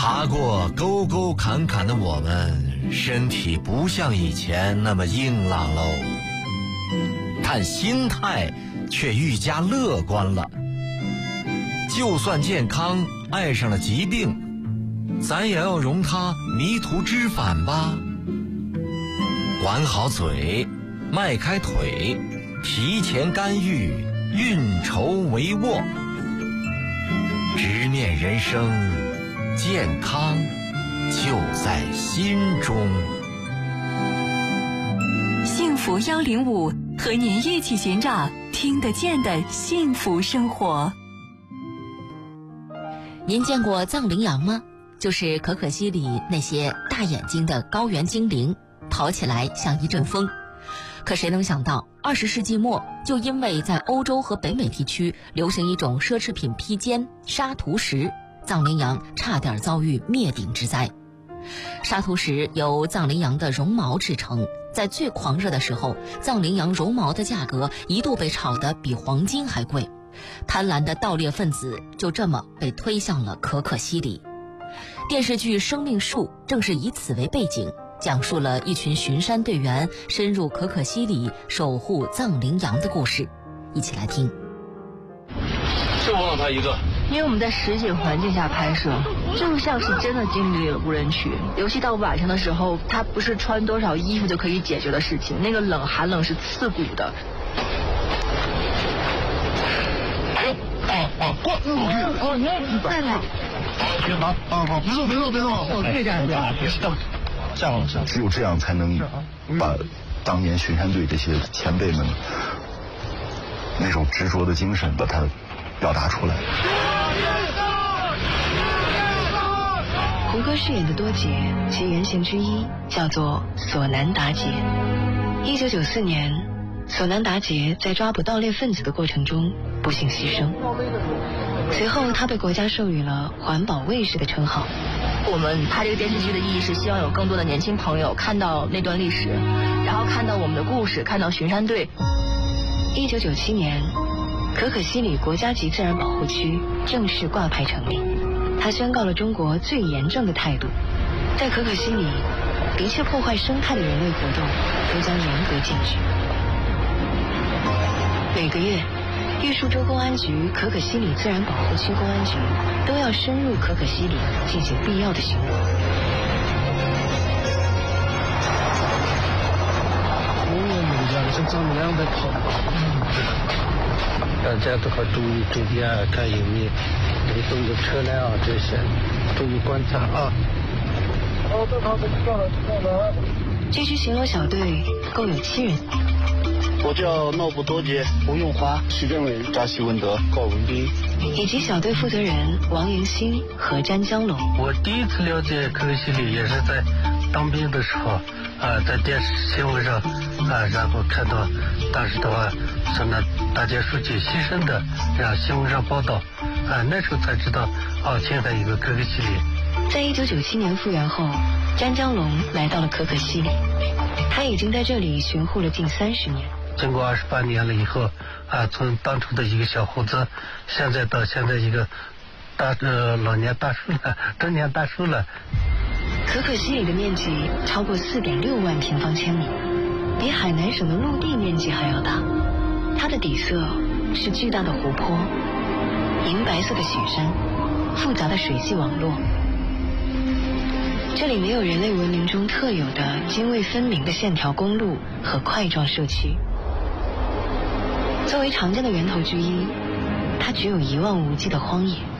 爬过沟沟坎坎的我们，身体不像以前那么硬朗喽，但心态却愈加乐观了。就算健康爱上了疾病，咱也要容它迷途知返吧。管好嘴，迈开腿，提前干预，运筹帷幄，直面人生，健康就在心中。 幸福105和您一起寻找听得见的幸福生活。 您见过藏羚羊吗？就是可可西里那些大眼睛的高原精灵，跑起来像一阵风。可谁能想到20世纪末，就因为在欧洲和北美地区流行一种奢侈品披肩沙图什，藏羚羊差点遭遇灭顶之灾。沙图什由藏羚羊的绒毛制成，在最狂热的时候，藏羚羊绒毛的价格一度被炒得比黄金还贵。贪婪的盗猎分子就这么被推向了可可西里。电视剧《生命树》正是以此为背景，讲述了一群巡山队员深入可可西里守护藏羚羊的故事。一起来听。 就我老他一个， 因为我们在实景环境下拍摄，就像是真的经历了无人区。尤其到晚上的时候，它不是穿多少衣服就可以解决的事情，那个寒冷是刺骨的。 过， 再来。 别忙，别动， 我可以这样子。 别动，这样往上。 只有这样才能把当年巡山队这些前辈们那种执着的精神把它表达出来。 胡歌饰演的多杰，其原型之一叫做索南达杰。1994年，索南达杰在抓捕盗猎分子的过程中不幸牺牲，随后他被国家授予了环保卫士的称号。 我们拍这个电视剧的意义是希望有更多的年轻朋友看到那段历史，然后看到我们的故事，看到巡山队。 1997年，可可西里国家级自然保护区正式挂牌成立，它宣告了中国最严正的态度，在可可西里，一切破坏生态的人类活动都将严格禁止。每个月，玉树州公安局、可可西里自然保护区公安局都要深入可可西里进行必要的巡逻。 像藏羚羊在跑，大家都要注意啊，看有没有流动的车辆啊，这些注意观察啊。好的，知道了。 这支巡逻小队共有7人。 我叫诺布多杰、吴永华、徐政委、扎西文德、高文斌， 以及小队负责人王迎新和詹江龙。 我第一次了解可可西里也是在当兵的时候，在电视新闻上，然后看到当时的话，说那大杰书记牺牲的，让新闻上报道，那时候才知道，现在有个可可西里。 在1997年复原后，詹江龙来到了可可西里，他已经在这里巡护了近30年。 经过28年了以后，从当初的一个小伙子，现在到现在一个老年大叔了，中年大叔了。 可可西里的面积超过4.6万平方千米，比海南省的陆地面积还要大。它的底色是巨大的湖泊，银白色的雪山，复杂的水系网络。这里没有人类文明中特有的泾渭分明的线条公路和块状社区。作为长江的源头之一，它只有一望无际的荒野。